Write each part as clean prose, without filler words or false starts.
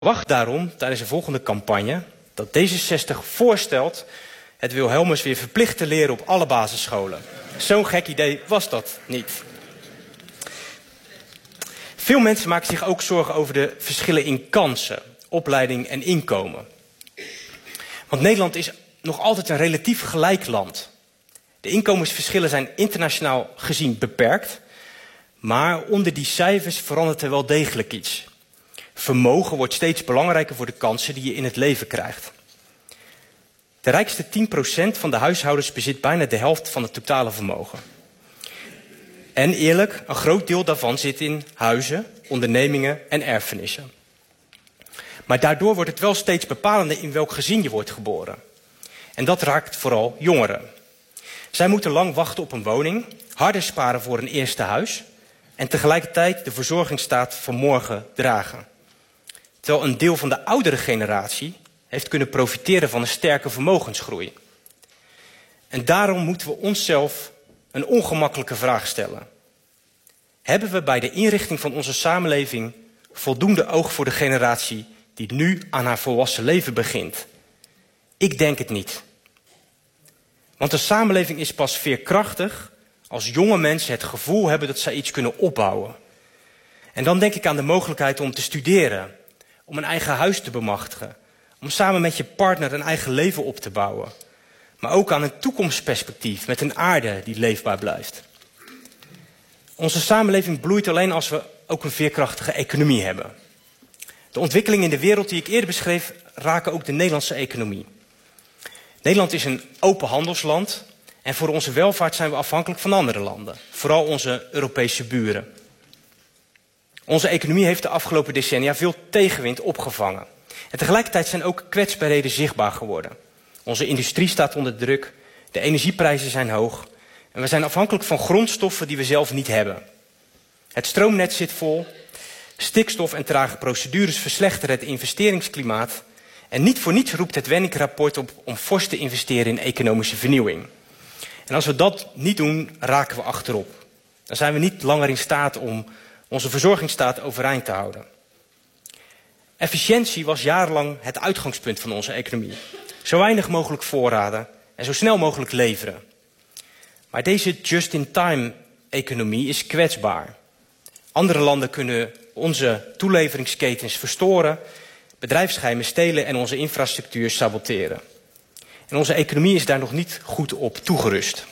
Wacht daarom tijdens de volgende campagne dat D66 voorstelt het Wilhelmus weer verplicht te leren op alle basisscholen. Zo'n gek idee was dat niet. Veel mensen maken zich ook zorgen over de verschillen in kansen, opleiding en inkomen. Want Nederland is nog altijd een relatief gelijk land. De inkomensverschillen zijn internationaal gezien beperkt, maar onder die cijfers verandert er wel degelijk iets. Vermogen wordt steeds belangrijker voor de kansen die je in het leven krijgt. De rijkste 10% van de huishoudens bezit bijna de helft van het totale vermogen. En eerlijk, een groot deel daarvan zit in huizen, ondernemingen en erfenissen. Maar daardoor wordt het wel steeds bepalender in welk gezin je wordt geboren. En dat raakt vooral jongeren. Zij moeten lang wachten op een woning, harder sparen voor een eerste huis en tegelijkertijd de verzorgingsstaat van morgen dragen. Terwijl een deel van de oudere generatie heeft kunnen profiteren van een sterke vermogensgroei. En daarom moeten we onszelf een ongemakkelijke vraag stellen. Hebben we bij de inrichting van onze samenleving voldoende oog voor de generatie die nu aan haar volwassen leven begint? Ik denk het niet. Want een samenleving is pas veerkrachtig als jonge mensen het gevoel hebben dat zij iets kunnen opbouwen. En dan denk ik aan de mogelijkheid om te studeren, om een eigen huis te bemachtigen, om samen met je partner een eigen leven op te bouwen. Maar ook aan een toekomstperspectief met een aarde die leefbaar blijft. Onze samenleving bloeit alleen als we ook een veerkrachtige economie hebben. De ontwikkelingen in de wereld die ik eerder beschreef raken ook de Nederlandse economie. Nederland is een open handelsland en voor onze welvaart zijn we afhankelijk van andere landen. Vooral onze Europese buren. Onze economie heeft de afgelopen decennia veel tegenwind opgevangen. En tegelijkertijd zijn ook kwetsbaarheden zichtbaar geworden. Onze industrie staat onder druk, de energieprijzen zijn hoog en we zijn afhankelijk van grondstoffen die we zelf niet hebben. Het stroomnet zit vol, stikstof en trage procedures verslechteren het investeringsklimaat en niet voor niets roept het Wenning-rapport op om fors te investeren in economische vernieuwing. En als we dat niet doen, raken we achterop. Dan zijn we niet langer in staat om onze verzorgingsstaat overeind te houden. Efficiëntie was jarenlang het uitgangspunt van onze economie. Zo weinig mogelijk voorraden en zo snel mogelijk leveren. Maar deze just-in-time-economie is kwetsbaar. Andere landen kunnen onze toeleveringsketens verstoren, bedrijfsgeheimen stelen en onze infrastructuur saboteren. En onze economie is daar nog niet goed op toegerust.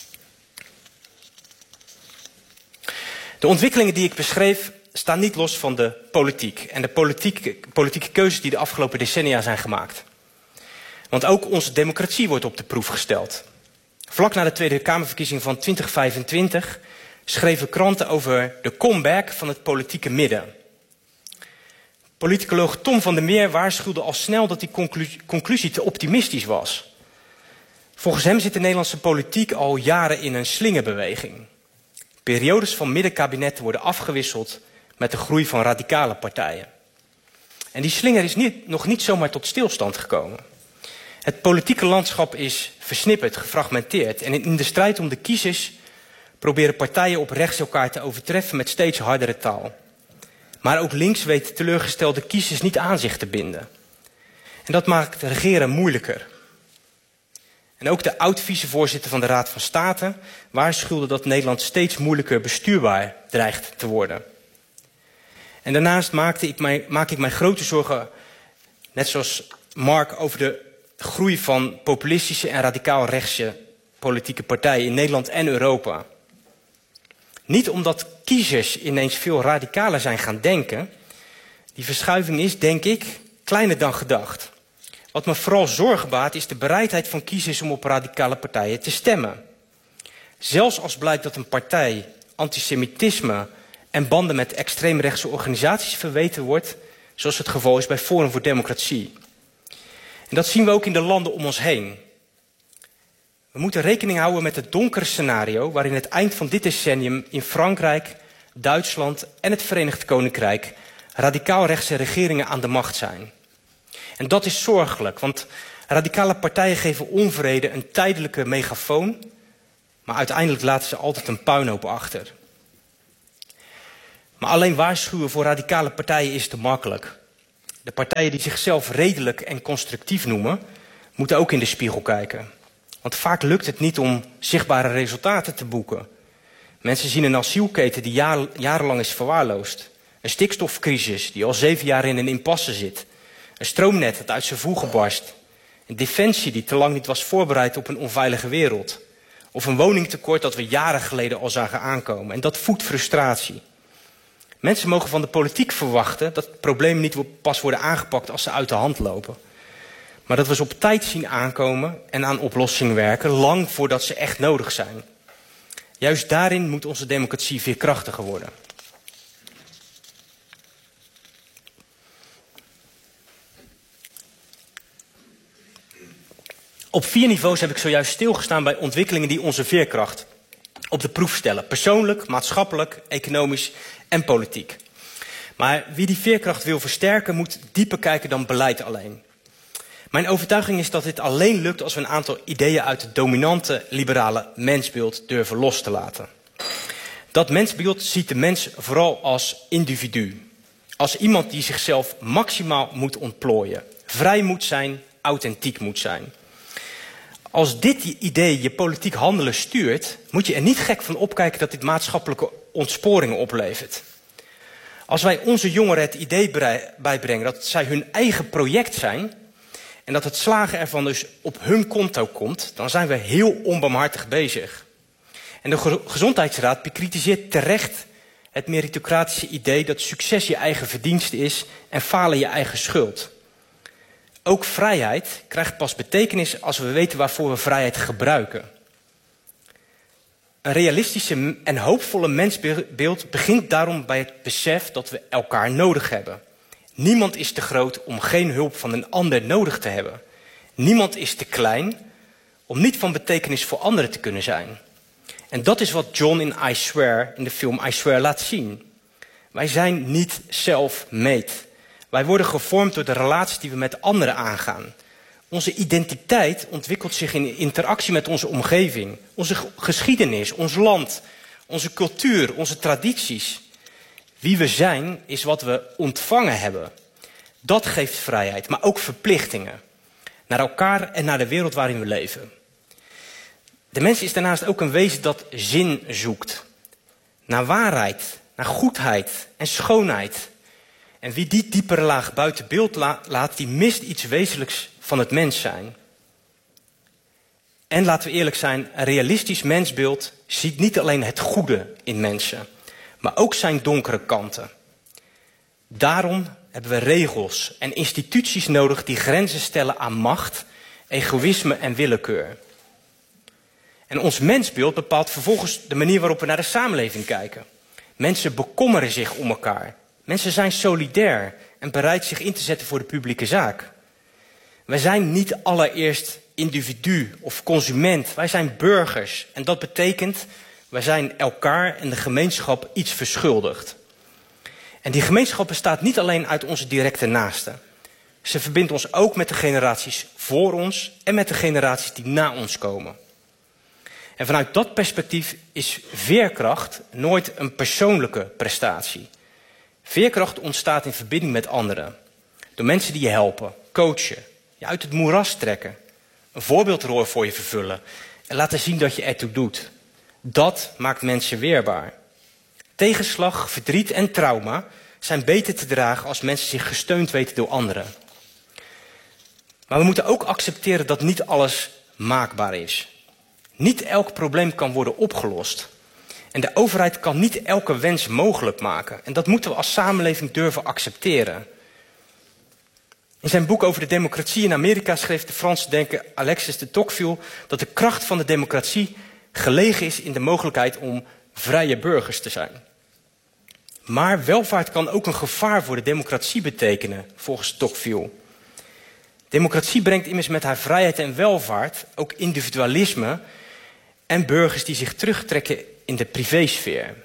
De ontwikkelingen die ik beschreef staan niet los van de politiek en de politieke keuzes die de afgelopen decennia zijn gemaakt. Want ook onze democratie wordt op de proef gesteld. Vlak na de Tweede Kamerverkiezing van 2025 schreven kranten over de comeback van het politieke midden. Politicoloog Tom van der Meer waarschuwde al snel dat die conclusie te optimistisch was. Volgens hem zit de Nederlandse politiek al jaren in een slingerbeweging. Periodes van middenkabinetten worden afgewisseld met de groei van radicale partijen. En die slinger is nog niet zomaar tot stilstand gekomen. Het politieke landschap is versnipperd, gefragmenteerd. En in de strijd om de kiezers proberen partijen op rechts elkaar te overtreffen met steeds hardere taal. Maar ook links weet teleurgestelde kiezers niet aan zich te binden. En dat maakt regeren moeilijker. En ook de oud-vicevoorzitter van de Raad van State waarschuwde dat Nederland steeds moeilijker bestuurbaar dreigt te worden. En daarnaast maak ik mij grote zorgen, net zoals Mark, over de groei van populistische en radicaal rechtse politieke partijen in Nederland en Europa. Niet omdat kiezers ineens veel radicaler zijn gaan denken. Die verschuiving is, denk ik, kleiner dan gedacht. Wat me vooral zorgen baart is de bereidheid van kiezers om op radicale partijen te stemmen. Zelfs als blijkt dat een partij antisemitisme en banden met extreemrechtse organisaties verweten wordt, zoals het geval is bij Forum voor Democratie. En dat zien we ook in de landen om ons heen. We moeten rekening houden met het donkere scenario waarin het eind van dit decennium in Frankrijk, Duitsland en het Verenigd Koninkrijk radicaal-rechtse regeringen aan de macht zijn. En dat is zorgelijk, want radicale partijen geven onvrede een tijdelijke megafoon, maar uiteindelijk laten ze altijd een puinhoop achter. Maar alleen waarschuwen voor radicale partijen is te makkelijk. De partijen die zichzelf redelijk en constructief noemen, moeten ook in de spiegel kijken. Want vaak lukt het niet om zichtbare resultaten te boeken. Mensen zien een asielketen die jarenlang is verwaarloosd. Een stikstofcrisis die al 7 jaar in een impasse zit. Een stroomnet dat uit zijn voegen barst. Een defensie die te lang niet was voorbereid op een onveilige wereld. Of een woningtekort dat we jaren geleden al zagen aankomen. En dat voedt frustratie. Mensen mogen van de politiek verwachten dat problemen niet pas worden aangepakt als ze uit de hand lopen. Maar dat we ze op tijd zien aankomen en aan oplossingen werken, lang voordat ze echt nodig zijn. Juist daarin moet onze democratie veerkrachtiger worden. Op 4 niveaus heb ik zojuist stilgestaan bij ontwikkelingen die onze veerkracht op de proef stellen. Persoonlijk, maatschappelijk, economisch en politiek. Maar wie die veerkracht wil versterken, moet dieper kijken dan beleid alleen. Mijn overtuiging is dat dit alleen lukt als we een aantal ideeën uit het dominante liberale mensbeeld durven los te laten. Dat mensbeeld ziet de mens vooral als individu. Als iemand die zichzelf maximaal moet ontplooien. Vrij moet zijn, authentiek moet zijn. Als dit idee je politiek handelen stuurt, moet je er niet gek van opkijken dat dit maatschappelijke ontsporingen oplevert. Als wij onze jongeren het idee bijbrengen dat zij hun eigen project zijn en dat het slagen ervan dus op hun konto komt, dan zijn we heel onbarmhartig bezig. En de Gezondheidsraad bekritiseert terecht het meritocratische idee dat succes je eigen verdienste is en falen je eigen schuld. Ook vrijheid krijgt pas betekenis als we weten waarvoor we vrijheid gebruiken. Een realistische en hoopvolle mensbeeld begint daarom bij het besef dat we elkaar nodig hebben. Niemand is te groot om geen hulp van een ander nodig te hebben. Niemand is te klein om niet van betekenis voor anderen te kunnen zijn. En dat is wat John in I Swear, in de film I Swear, laat zien. Wij zijn niet self-made. Wij worden gevormd door de relaties die we met anderen aangaan. Onze identiteit ontwikkelt zich in interactie met onze omgeving. Onze geschiedenis, ons land, onze cultuur, onze tradities. Wie we zijn is wat we ontvangen hebben. Dat geeft vrijheid, maar ook verplichtingen. Naar elkaar en naar de wereld waarin we leven. De mens is daarnaast ook een wezen dat zin zoekt. Naar waarheid, naar goedheid en schoonheid. En wie die diepere laag buiten beeld laat, die mist iets wezenlijks van het mens zijn. En laten we eerlijk zijn, een realistisch mensbeeld ziet niet alleen het goede in mensen, maar ook zijn donkere kanten. Daarom hebben we regels en instituties nodig die grenzen stellen aan macht, egoïsme en willekeur. En ons mensbeeld bepaalt vervolgens de manier waarop we naar de samenleving kijken. Mensen bekommeren zich om elkaar. Mensen zijn solidair en bereid zich in te zetten voor de publieke zaak. Wij zijn niet allereerst individu of consument. Wij zijn burgers. En dat betekent, wij zijn elkaar en de gemeenschap iets verschuldigd. En die gemeenschap bestaat niet alleen uit onze directe naasten. Ze verbindt ons ook met de generaties voor ons en met de generaties die na ons komen. En vanuit dat perspectief is veerkracht nooit een persoonlijke prestatie. Veerkracht ontstaat in verbinding met anderen. Door mensen die je helpen, coachen, je uit het moeras trekken. Een voorbeeldrol voor je vervullen en laten zien dat je ertoe doet. Dat maakt mensen weerbaar. Tegenslag, verdriet en trauma zijn beter te dragen als mensen zich gesteund weten door anderen. Maar we moeten ook accepteren dat niet alles maakbaar is. Niet elk probleem kan worden opgelost. En de overheid kan niet elke wens mogelijk maken. En dat moeten we als samenleving durven accepteren. In zijn boek over de democratie in Amerika schreef de Franse denker Alexis de Tocqueville dat de kracht van de democratie gelegen is in de mogelijkheid om vrije burgers te zijn. Maar welvaart kan ook een gevaar voor de democratie betekenen, volgens Tocqueville. Democratie brengt immers met haar vrijheid en welvaart ook individualisme en burgers die zich terugtrekken in de privésfeer.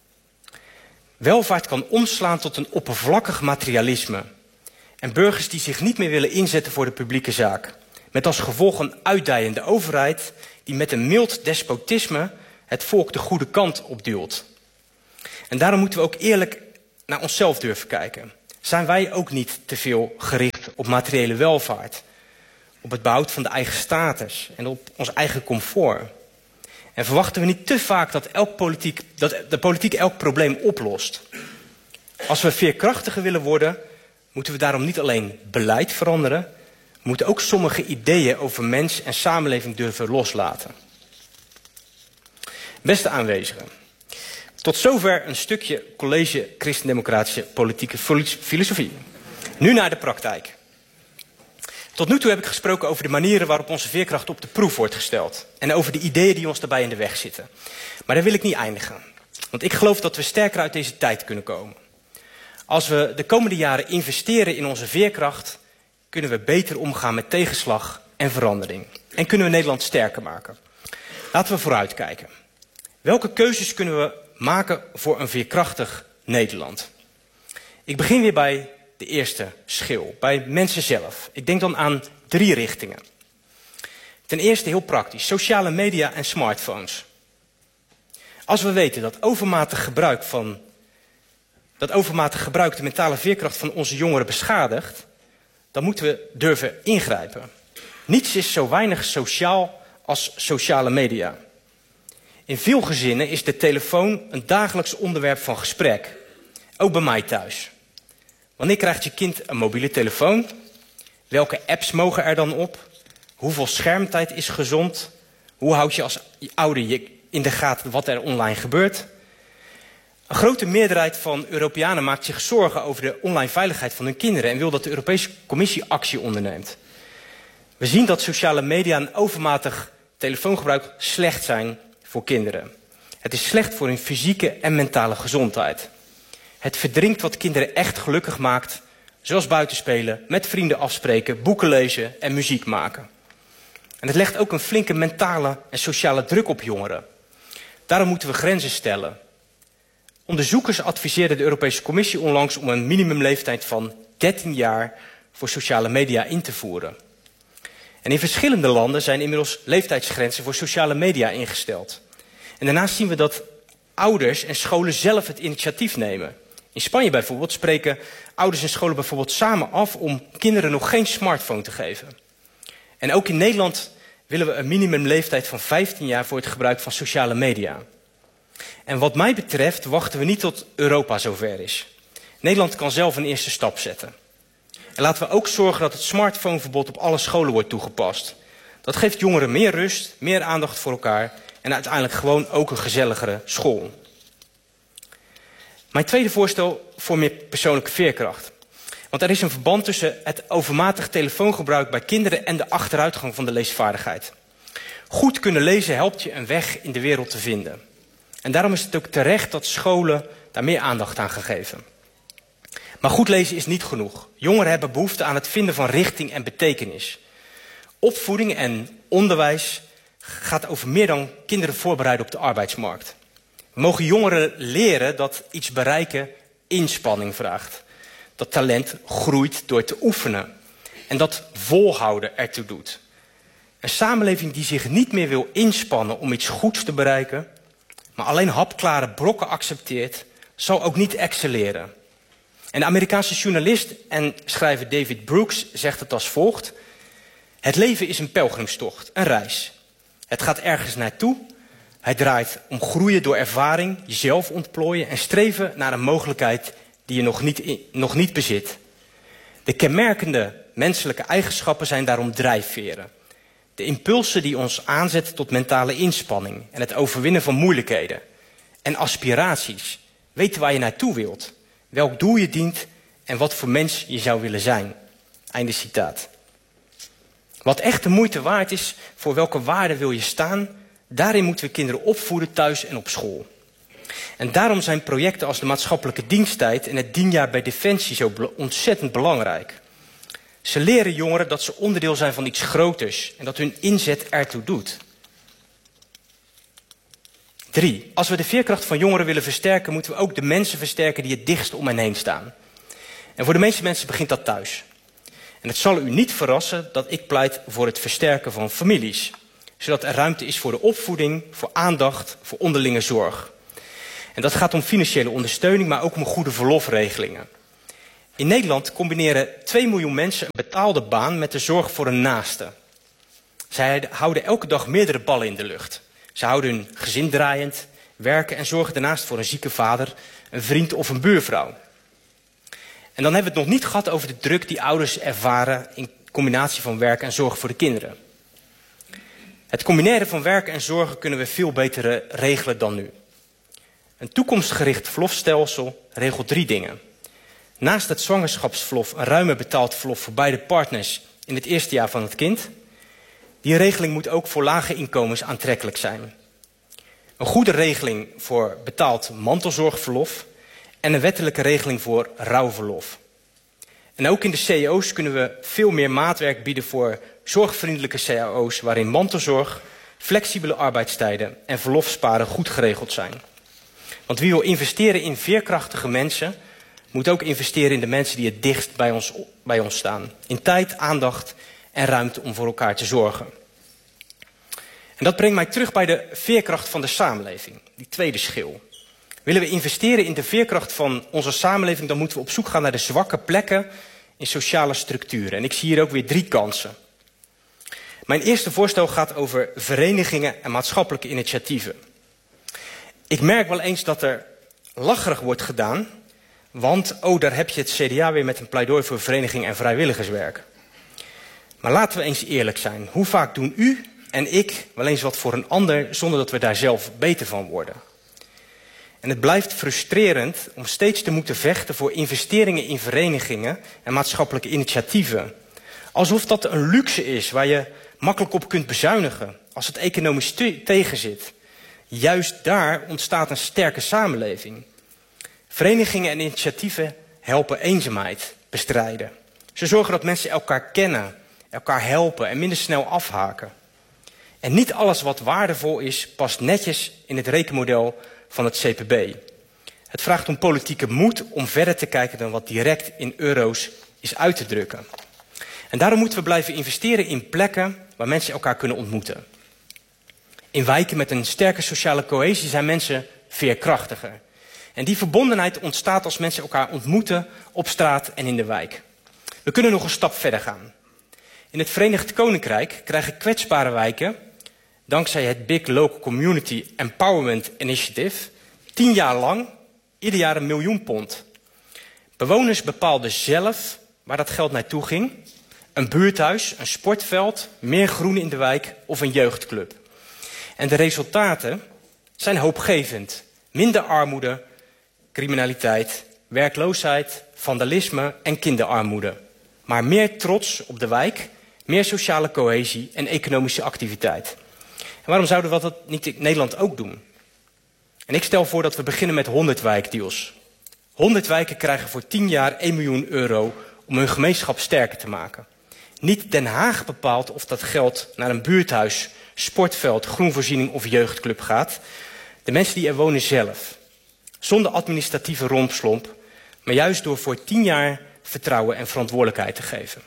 Welvaart kan omslaan tot een oppervlakkig materialisme. En burgers die zich niet meer willen inzetten voor de publieke zaak. Met als gevolg een uitdijende overheid die met een mild despotisme het volk de goede kant opduwt. En daarom moeten we ook eerlijk naar onszelf durven kijken. Zijn wij ook niet te veel gericht op materiële welvaart? Op het behoud van de eigen status en op ons eigen comfort? En verwachten we niet te vaak dat de politiek elk probleem oplost? Als we veerkrachtiger willen worden, moeten we daarom niet alleen beleid veranderen, we moeten ook sommige ideeën over mens en samenleving durven loslaten. Beste aanwezigen, tot zover een stukje college christendemocratische politieke filosofie. Nu naar de praktijk. Tot nu toe heb ik gesproken over de manieren waarop onze veerkracht op de proef wordt gesteld. En over de ideeën die ons daarbij in de weg zitten. Maar daar wil ik niet eindigen. Want ik geloof dat we sterker uit deze tijd kunnen komen. Als we de komende jaren investeren in onze veerkracht, kunnen we beter omgaan met tegenslag en verandering. En kunnen we Nederland sterker maken. Laten we vooruitkijken. Welke keuzes kunnen we maken voor een veerkrachtig Nederland? Ik begin weer bij de eerste schil, bij mensen zelf. Ik denk dan aan 3 richtingen. Ten eerste heel praktisch, sociale media en smartphones. Als we weten dat overmatig gebruik de mentale veerkracht van onze jongeren beschadigt, dan moeten we durven ingrijpen. Niets is zo weinig sociaal als sociale media. In veel gezinnen is de telefoon een dagelijks onderwerp van gesprek. Ook bij mij thuis. Wanneer krijgt je kind een mobiele telefoon? Welke apps mogen er dan op? Hoeveel schermtijd is gezond? Hoe houd je als ouder je in de gaten wat er online gebeurt? Een grote meerderheid van Europeanen maakt zich zorgen over de online veiligheid van hun kinderen en wil dat de Europese Commissie actie onderneemt. We zien dat sociale media en overmatig telefoongebruik slecht zijn voor kinderen. Het is slecht voor hun fysieke en mentale gezondheid. Het verdringt wat kinderen echt gelukkig maakt, zoals buitenspelen, met vrienden afspreken, boeken lezen en muziek maken. En het legt ook een flinke mentale en sociale druk op jongeren. Daarom moeten we grenzen stellen. Onderzoekers adviseerden de Europese Commissie onlangs om een minimumleeftijd van 13 jaar voor sociale media in te voeren. En in verschillende landen zijn inmiddels leeftijdsgrenzen voor sociale media ingesteld. En daarnaast zien we dat ouders en scholen zelf het initiatief nemen. In Spanje bijvoorbeeld spreken ouders en scholen bijvoorbeeld samen af om kinderen nog geen smartphone te geven. En ook in Nederland willen we een minimumleeftijd van 15 jaar voor het gebruik van sociale media. En wat mij betreft wachten we niet tot Europa zover is. Nederland kan zelf een eerste stap zetten. En laten we ook zorgen dat het smartphoneverbod op alle scholen wordt toegepast. Dat geeft jongeren meer rust, meer aandacht voor elkaar en uiteindelijk gewoon ook een gezelligere school. Mijn tweede voorstel voor meer persoonlijke veerkracht. Want er is een verband tussen het overmatig telefoongebruik bij kinderen en de achteruitgang van de leesvaardigheid. Goed kunnen lezen helpt je een weg in de wereld te vinden. En daarom is het ook terecht dat scholen daar meer aandacht aan gaan geven. Maar goed lezen is niet genoeg. Jongeren hebben behoefte aan het vinden van richting en betekenis. Opvoeding en onderwijs gaat over meer dan kinderen voorbereiden op de arbeidsmarkt. We mogen jongeren leren dat iets bereiken inspanning vraagt. Dat talent groeit door te oefenen. En dat volhouden ertoe doet. Een samenleving die zich niet meer wil inspannen om iets goeds te bereiken, maar alleen hapklare brokken accepteert, zal ook niet excelleren. En de Amerikaanse journalist en schrijver David Brooks zegt het als volgt: het leven is een pelgrimstocht, een reis. Het gaat ergens naartoe. Hij draait om groeien door ervaring, jezelf ontplooien en streven naar een mogelijkheid die je nog niet bezit. De kenmerkende menselijke eigenschappen zijn daarom drijfveren. De impulsen die ons aanzetten tot mentale inspanning en het overwinnen van moeilijkheden. En aspiraties. Weten waar je naartoe wilt, welk doel je dient en wat voor mens je zou willen zijn. Einde citaat. Wat echt de moeite waard is, voor welke waarden wil je staan, daarin moeten we kinderen opvoeden thuis en op school. En daarom zijn projecten als de maatschappelijke diensttijd en het 10 jaar bij Defensie zo ontzettend belangrijk. Ze leren jongeren dat ze onderdeel zijn van iets groters en dat hun inzet ertoe doet. 3. Als we de veerkracht van jongeren willen versterken, moeten we ook de mensen versterken die het dichtst om hen heen staan. En voor de meeste mensen begint dat thuis. En het zal u niet verrassen dat ik pleit voor het versterken van families. Zodat er ruimte is voor de opvoeding, voor aandacht, voor onderlinge zorg. En dat gaat om financiële ondersteuning, maar ook om goede verlofregelingen. In Nederland combineren 2 miljoen mensen een betaalde baan met de zorg voor een naaste. Zij houden elke dag meerdere ballen in de lucht. Ze houden hun gezin draaiend, werken en zorgen daarnaast voor een zieke vader, een vriend of een buurvrouw. En dan hebben we het nog niet gehad over de druk die ouders ervaren in combinatie van werk en zorg voor de kinderen. Het combineren van werken en zorgen kunnen we veel beter regelen dan nu. Een toekomstgericht verlofstelsel regelt 3 dingen. Naast het zwangerschapsverlof een ruime betaald verlof voor beide partners in het eerste jaar van het kind. Die regeling moet ook voor lage inkomens aantrekkelijk zijn. Een goede regeling voor betaald mantelzorgverlof en een wettelijke regeling voor rouwverlof. En ook in de cao's kunnen we veel meer maatwerk bieden voor zorgvriendelijke cao's waarin mantelzorg, flexibele arbeidstijden en verlofsparen goed geregeld zijn. Want wie wil investeren in veerkrachtige mensen, moet ook investeren in de mensen die het dichtst bij ons staan. In tijd, aandacht en ruimte om voor elkaar te zorgen. En dat brengt mij terug bij de veerkracht van de samenleving, die tweede schil. Willen we investeren in de veerkracht van onze samenleving, dan moeten we op zoek gaan naar de zwakke plekken in sociale structuren. En ik zie hier ook weer 3 kansen. Mijn eerste voorstel gaat over verenigingen en maatschappelijke initiatieven. Ik merk wel eens dat er lacherig wordt gedaan, want daar heb je het CDA weer met een pleidooi voor vereniging en vrijwilligerswerk. Maar laten we eens eerlijk zijn. Hoe vaak doen u en ik wel eens wat voor een ander zonder dat we daar zelf beter van worden? En het blijft frustrerend om steeds te moeten vechten voor investeringen in verenigingen en maatschappelijke initiatieven. Alsof dat een luxe is waar je makkelijk op kunt bezuinigen als het economisch tegenzit. Juist daar ontstaat een sterke samenleving. Verenigingen en initiatieven helpen eenzaamheid bestrijden. Ze zorgen dat mensen elkaar kennen, elkaar helpen en minder snel afhaken. En niet alles wat waardevol is, past netjes in het rekenmodel van het CPB. Het vraagt om politieke moed om verder te kijken dan wat direct in euro's is uit te drukken. En daarom moeten we blijven investeren in plekken waar mensen elkaar kunnen ontmoeten. In wijken met een sterke sociale cohesie zijn mensen veerkrachtiger. En die verbondenheid ontstaat als mensen elkaar ontmoeten op straat en in de wijk. We kunnen nog een stap verder gaan. In het Verenigd Koninkrijk krijgen kwetsbare wijken, dankzij het Big Local Community Empowerment Initiative, 10 jaar lang, ieder jaar £1 miljoen. Bewoners bepaalden zelf waar dat geld naartoe ging. Een buurthuis, een sportveld, meer groen in de wijk of een jeugdclub. En de resultaten zijn hoopgevend. Minder armoede, criminaliteit, werkloosheid, vandalisme en kinderarmoede. Maar meer trots op de wijk, meer sociale cohesie en economische activiteit. En waarom zouden we dat niet in Nederland ook doen? En ik stel voor dat we beginnen met 100 wijkdeals. 100 wijken krijgen voor 10 jaar €1 miljoen om hun gemeenschap sterker te maken. Niet Den Haag bepaalt of dat geld naar een buurthuis, sportveld, groenvoorziening of jeugdclub gaat. De mensen die er wonen zelf. Zonder administratieve rompslomp, maar juist door voor 10 jaar vertrouwen en verantwoordelijkheid te geven.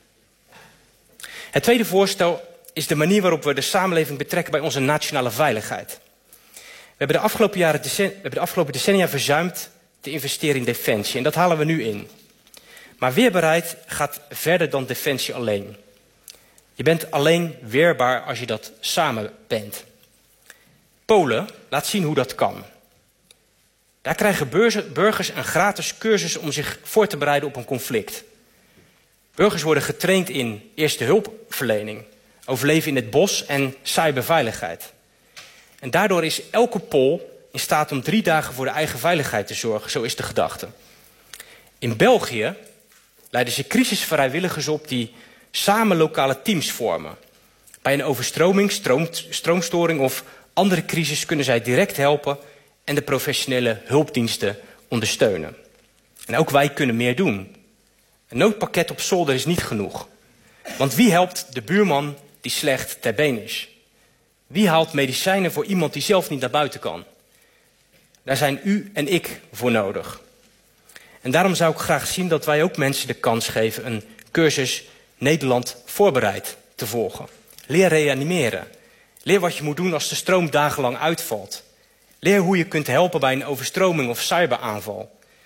Het tweede voorstel is de manier waarop we de samenleving betrekken bij onze nationale veiligheid. We hebben de afgelopen decennia verzuimd te investeren in defensie en dat halen we nu in. Maar weerbaarheid gaat verder dan defensie alleen. Je bent alleen weerbaar als je dat samen bent. Polen laat zien hoe dat kan. Daar krijgen burgers een gratis cursus om zich voor te bereiden op een conflict. Burgers worden getraind in eerste hulpverlening, overleven in het bos en cyberveiligheid. En daardoor is elke Pool in staat om 3 dagen voor de eigen veiligheid te zorgen, zo is de gedachte. In België leiden ze crisisvrijwilligers op die samen lokale teams vormen. Bij een overstroming, stroomstoring of andere crisis kunnen zij direct helpen en de professionele hulpdiensten ondersteunen. En ook wij kunnen meer doen. Een noodpakket op zolder is niet genoeg. Want wie helpt de buurman die slecht ter been is? Wie haalt medicijnen voor iemand die zelf niet naar buiten kan? Daar zijn u en ik voor nodig. En daarom zou ik graag zien dat wij ook mensen de kans geven een cursus Nederland voorbereid te volgen. Leer reanimeren. Leer wat je moet doen als de stroom dagenlang uitvalt. Leer hoe je kunt helpen bij een overstroming of cyberaanval.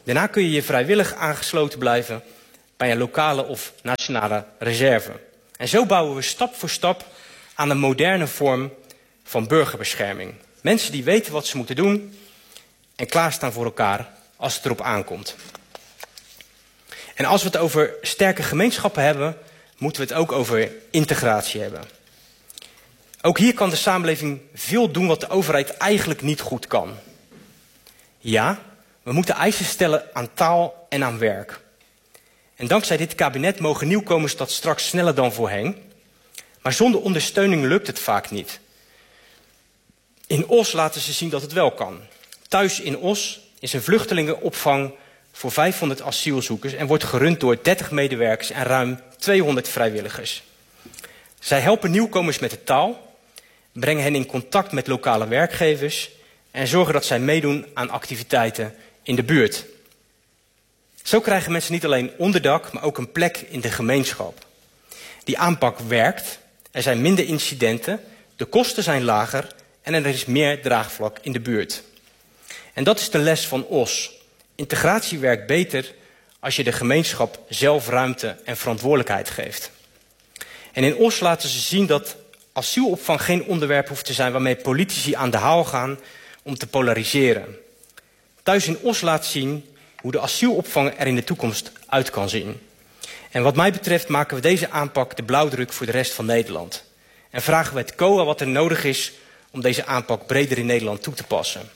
Daarna kun je je vrijwillig aangesloten blijven bij een lokale of nationale reserve. En zo bouwen we stap voor stap aan een moderne vorm van burgerbescherming. Mensen die weten wat ze moeten doen en klaarstaan voor elkaar als het erop aankomt. En als we het over sterke gemeenschappen hebben, moeten we het ook over integratie hebben. Ook hier kan de samenleving veel doen wat de overheid eigenlijk niet goed kan. Ja, we moeten eisen stellen aan taal en aan werk. En dankzij dit kabinet mogen nieuwkomers dat straks sneller dan voorheen. Maar zonder ondersteuning lukt het vaak niet. In Os laten ze zien dat het wel kan. Thuis in Os is een vluchtelingenopvang voor 500 asielzoekers en wordt gerund door 30 medewerkers en ruim 200 vrijwilligers. Zij helpen nieuwkomers met de taal, brengen hen in contact met lokale werkgevers en zorgen dat zij meedoen aan activiteiten in de buurt. Zo krijgen mensen niet alleen onderdak, maar ook een plek in de gemeenschap. Die aanpak werkt, er zijn minder incidenten, de kosten zijn lager en er is meer draagvlak in de buurt. En dat is de les van Os. Integratie werkt beter als je de gemeenschap zelf ruimte en verantwoordelijkheid geeft. En in Os laten ze zien dat asielopvang geen onderwerp hoeft te zijn waarmee politici aan de haal gaan om te polariseren. Thuis in Os laat zien hoe de asielopvang er in de toekomst uit kan zien. En wat mij betreft maken we deze aanpak de blauwdruk voor de rest van Nederland. En vragen we het COA wat er nodig is om deze aanpak breder in Nederland toe te passen.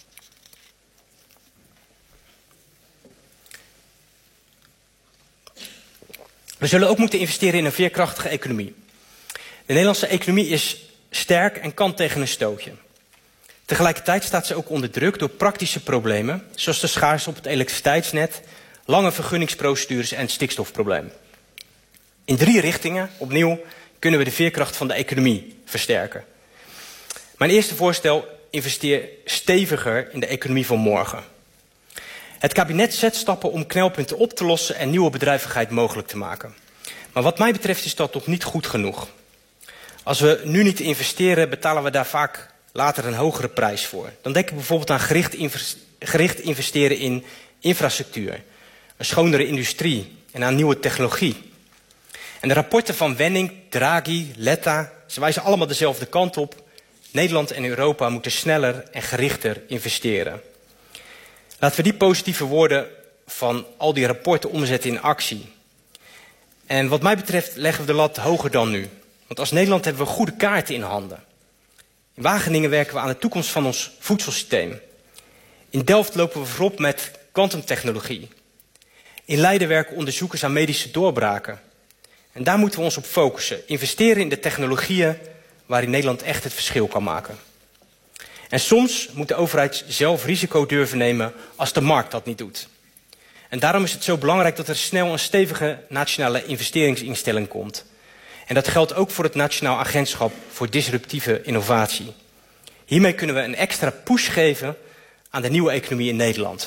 We zullen ook moeten investeren in een veerkrachtige economie. De Nederlandse economie is sterk en kan tegen een stootje. Tegelijkertijd staat ze ook onder druk door praktische problemen, zoals de schaarste op het elektriciteitsnet, lange vergunningsprocedures en het stikstofprobleem. In 3 richtingen, opnieuw, kunnen we de veerkracht van de economie versterken. Mijn eerste voorstel: investeer steviger in de economie van morgen. Het kabinet zet stappen om knelpunten op te lossen en nieuwe bedrijvigheid mogelijk te maken. Maar wat mij betreft is dat nog niet goed genoeg. Als we nu niet investeren, betalen we daar vaak later een hogere prijs voor. Dan denk ik bijvoorbeeld aan gericht investeren in infrastructuur, een schonere industrie en aan nieuwe technologie. En de rapporten van Wenning, Draghi, Letta, ze wijzen allemaal dezelfde kant op. Nederland en Europa moeten sneller en gerichter investeren. Laten we die positieve woorden van al die rapporten omzetten in actie. En wat mij betreft leggen we de lat hoger dan nu. Want als Nederland hebben we goede kaarten in handen. In Wageningen werken we aan de toekomst van ons voedselsysteem. In Delft lopen we voorop met kwantumtechnologie. In Leiden werken onderzoekers aan medische doorbraken. En daar moeten we ons op focussen. Investeren in de technologieën waarin Nederland echt het verschil kan maken. En soms moet de overheid zelf risico durven nemen als de markt dat niet doet. En daarom is het zo belangrijk dat er snel een stevige nationale investeringsinstelling komt. En dat geldt ook voor het Nationaal Agentschap voor Disruptieve Innovatie. Hiermee kunnen we een extra push geven aan de nieuwe economie in Nederland.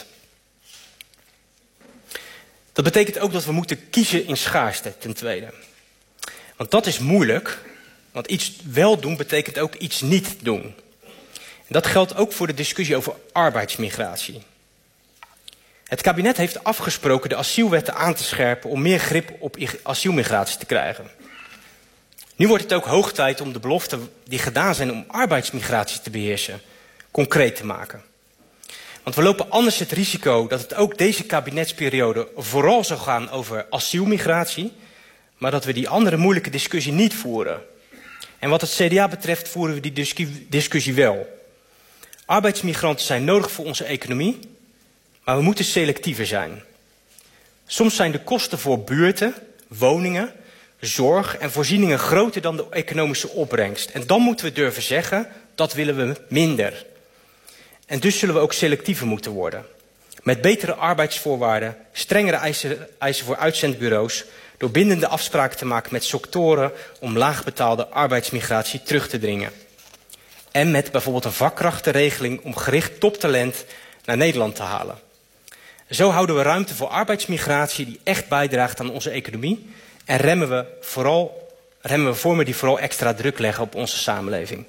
Dat betekent ook dat we moeten kiezen in schaarste, ten tweede. Want dat is moeilijk, want iets wel doen betekent ook iets niet doen. En dat geldt ook voor de discussie over arbeidsmigratie. Het kabinet heeft afgesproken de asielwetten aan te scherpen om meer grip op asielmigratie te krijgen. Nu wordt het ook hoog tijd om de beloften die gedaan zijn om arbeidsmigratie te beheersen, concreet te maken. Want we lopen anders het risico dat het ook deze kabinetsperiode vooral zal gaan over asielmigratie, maar dat we die andere moeilijke discussie niet voeren. En wat het CDA betreft voeren we die discussie wel. Arbeidsmigranten zijn nodig voor onze economie, maar we moeten selectiever zijn. Soms zijn de kosten voor buurten, woningen, zorg en voorzieningen groter dan de economische opbrengst. En dan moeten we durven zeggen, dat willen we minder. En dus zullen we ook selectiever moeten worden. Met betere arbeidsvoorwaarden, strengere eisen voor uitzendbureaus, door bindende afspraken te maken met sectoren om laagbetaalde arbeidsmigratie terug te dringen. En met bijvoorbeeld een vakkrachtenregeling om gericht toptalent naar Nederland te halen. Zo houden we ruimte voor arbeidsmigratie die echt bijdraagt aan onze economie en remmen we vormen die vooral extra druk leggen op onze samenleving.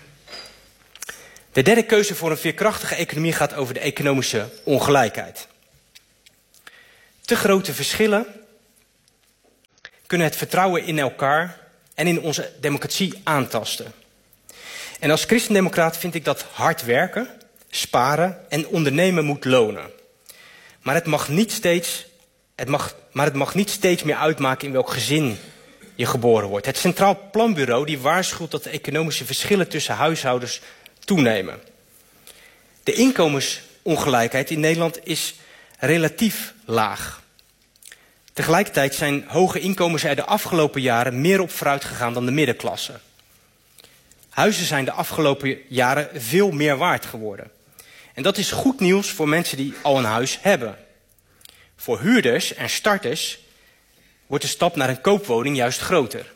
De derde keuze voor een veerkrachtige economie gaat over de economische ongelijkheid. Te grote verschillen kunnen het vertrouwen in elkaar en in onze democratie aantasten. En als christendemocraat vind ik dat hard werken, sparen en ondernemen moet lonen. Maar het mag niet steeds meer uitmaken in welk gezin je geboren wordt. Het Centraal Planbureau die waarschuwt dat de economische verschillen tussen huishoudens toenemen. De inkomensongelijkheid in Nederland is relatief laag. Tegelijkertijd zijn hoge inkomens er de afgelopen jaren meer op vooruit gegaan dan de middenklasse. Huizen zijn de afgelopen jaren veel meer waard geworden. En dat is goed nieuws voor mensen die al een huis hebben. Voor huurders en starters wordt de stap naar een koopwoning juist groter.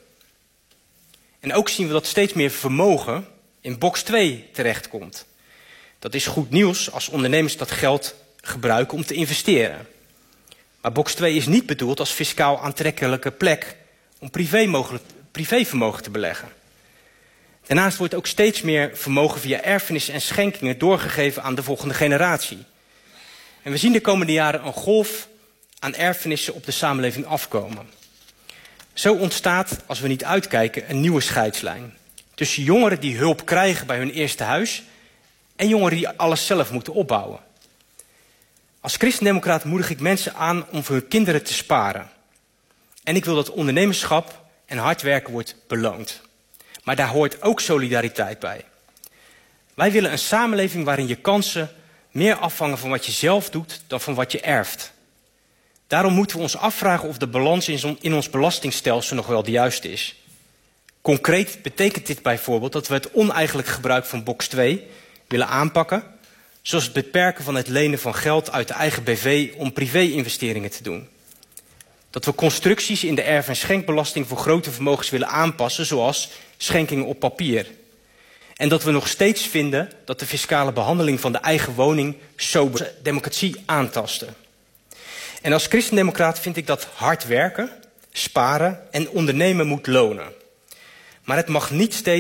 En ook zien we dat steeds meer vermogen in box 2 terechtkomt. Dat is goed nieuws als ondernemers dat geld gebruiken om te investeren. Maar box 2 is niet bedoeld als fiscaal aantrekkelijke plek om privévermogen te beleggen. Daarnaast wordt ook steeds meer vermogen via erfenissen en schenkingen doorgegeven aan de volgende generatie. En we zien de komende jaren een golf aan erfenissen op de samenleving afkomen. Zo ontstaat, als we niet uitkijken, een nieuwe scheidslijn. Tussen jongeren die hulp krijgen bij hun eerste huis en jongeren die alles zelf moeten opbouwen. Als christendemocraat moedig ik mensen aan om voor hun kinderen te sparen. En ik wil dat ondernemerschap en hard werken wordt beloond. Maar daar hoort ook solidariteit bij. Wij willen een samenleving waarin je kansen meer afhangen van wat je zelf doet dan van wat je erft. Daarom moeten we ons afvragen of de balans in ons belastingstelsel nog wel de juiste is. Concreet betekent dit bijvoorbeeld dat we het oneigenlijk gebruik van box 2 willen aanpakken, zoals het beperken van het lenen van geld uit de eigen BV om privé-investeringen te doen. Dat we constructies in de erf- en schenkbelasting voor grote vermogens willen aanpassen, zoals schenkingen op papier. En dat we nog steeds vinden dat de fiscale behandeling van de eigen woning sober democratie aantasten. En als christendemocraat vind ik dat hard werken, sparen en ondernemen moet lonen. Maar het mag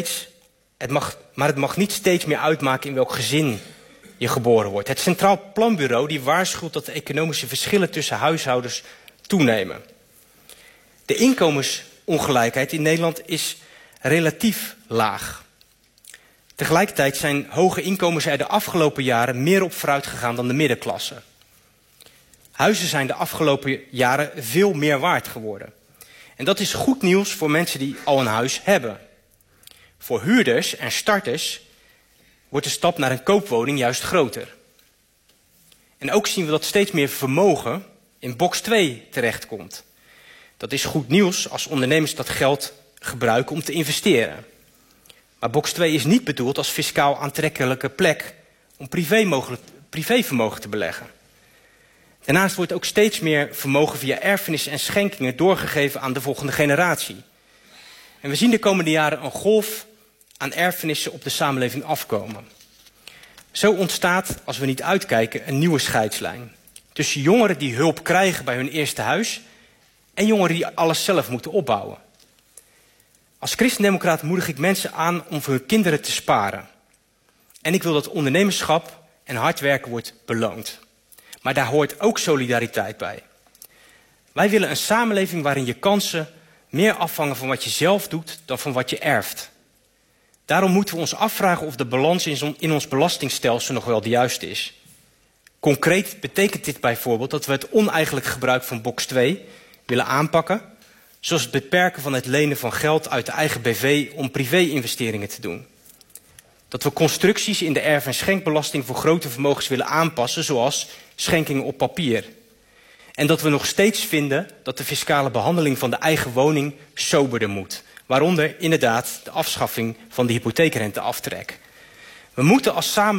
niet steeds meer uitmaken in welk gezin je geboren wordt. Het Centraal Planbureau die waarschuwt dat de economische verschillen tussen huishoudens toenemen. De inkomensongelijkheid in Nederland is relatief laag. Tegelijkertijd zijn hoge inkomens er de afgelopen jaren meer op vooruit gegaan dan de middenklasse. Huizen zijn de afgelopen jaren veel meer waard geworden. En dat is goed nieuws voor mensen die al een huis hebben. Voor huurders en starters wordt de stap naar een koopwoning juist groter. En ook zien we dat steeds meer vermogen in box 2 terechtkomt. Dat is goed nieuws als ondernemers dat geld gebruiken om te investeren. Maar box 2 is niet bedoeld als fiscaal aantrekkelijke plek om privévermogen te beleggen. Daarnaast wordt ook steeds meer vermogen via erfenissen en schenkingen doorgegeven aan de volgende generatie. En we zien de komende jaren een golf aan erfenissen op de samenleving afkomen. Zo ontstaat, als we niet uitkijken, een nieuwe scheidslijn. Tussen jongeren die hulp krijgen bij hun eerste huis en jongeren die alles zelf moeten opbouwen. Als christendemocraat moedig ik mensen aan om voor hun kinderen te sparen. En ik wil dat ondernemerschap en hard werken wordt beloond. Maar daar hoort ook solidariteit bij. Wij willen een samenleving waarin je kansen meer afhangen van wat je zelf doet dan van wat je erft. Daarom moeten we ons afvragen of de balans in ons belastingstelsel nog wel de juiste is. Concreet betekent dit bijvoorbeeld dat we het oneigenlijk gebruik van box 2 willen aanpakken, zoals het beperken van het lenen van geld uit de eigen BV om privé-investeringen te doen. Dat we constructies in de erf- en schenkbelasting voor grote vermogens willen aanpassen, zoals schenkingen op papier. En dat we nog steeds vinden dat de fiscale behandeling van de eigen woning soberder moet. Waaronder inderdaad de afschaffing van de hypotheekrenteaftrek. We moeten als samenleving